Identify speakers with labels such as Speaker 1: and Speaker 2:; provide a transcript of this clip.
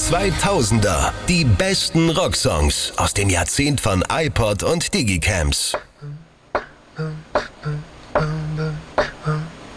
Speaker 1: 2000er. Die besten Rocksongs aus dem Jahrzehnt von iPod und Digicams.